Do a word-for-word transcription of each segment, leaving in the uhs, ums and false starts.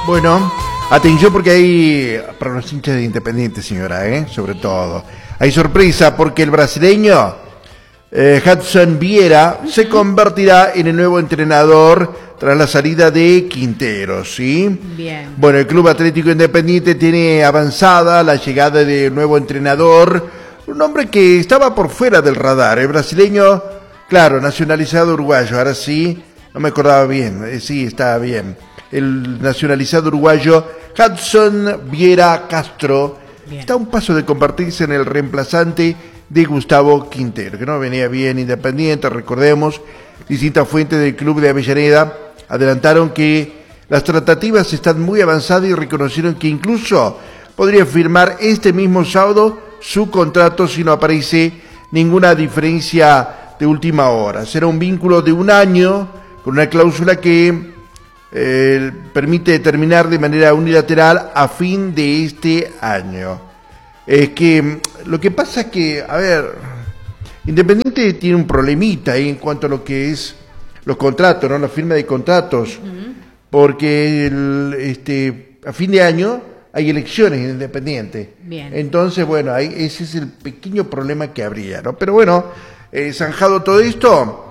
Bueno, atención porque hay, para los hinchas de Independiente, señora, ¿eh? Sobre todo, hay sorpresa porque el brasileño eh, Hudson Vieira uh-huh. se convertirá en el nuevo entrenador tras la salida de Quinteros, ¿sí? Bien. Bueno, el Club Atlético Independiente tiene avanzada la llegada de nuevo entrenador, un hombre que estaba por fuera del radar, el brasileño, claro, nacionalizado uruguayo, ahora sí, no me acordaba bien, eh, sí, estaba bien. El nacionalizado uruguayo Hudson Vieira Castro bien. Está a un paso de convertirse en el reemplazante de Gustavo Quintero, que no venía bien Independiente, recordemos, distintas fuentes del club de Avellaneda adelantaron que las tratativas están muy avanzadas y reconocieron que incluso podría firmar este mismo sábado su contrato si no aparece ninguna diferencia de última hora. Será un vínculo de un año con una cláusula que Eh, permite terminar de manera unilateral a fin de este año. Es que lo que pasa es que, a ver, Independiente tiene un problemita ahí en cuanto a lo que es los contratos, ¿no? La firma de contratos, uh-huh. porque el, este, a fin de año hay elecciones en Independiente. Bien. Entonces, bueno, ahí ese es el pequeño problema que habría, ¿no? Pero bueno, eh, zanjado todo esto,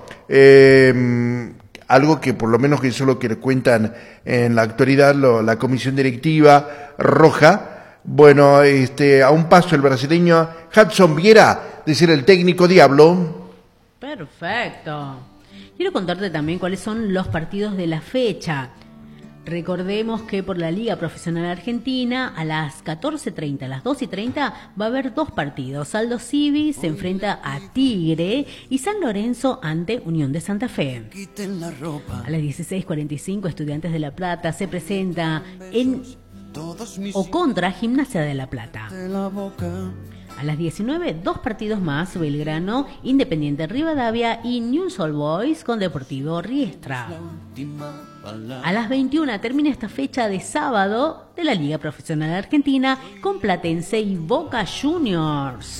eh, algo que por lo menos que eso es lo que le cuentan en la actualidad lo, la comisión directiva roja. Bueno, este, a un paso el brasileño Hudson Vieira de ser el técnico Diablo. Perfecto. Quiero contarte también cuáles son los partidos de la fecha. Recordemos que por la Liga Profesional Argentina a las catorce treinta, a las doce treinta va a haber dos partidos. Aldo Civi se enfrenta a Tigre y San Lorenzo ante Unión de Santa Fe. A las dieciséis cuarenta y cinco Estudiantes de La Plata se presenta en o contra Gimnasia de La Plata. A las diecinueve, dos partidos más, Belgrano, Independiente Rivadavia y Newell's Old Boys con Deportivo Riestra. A las veintiuna termina esta fecha de sábado de la Liga Profesional Argentina con Platense y Boca Juniors.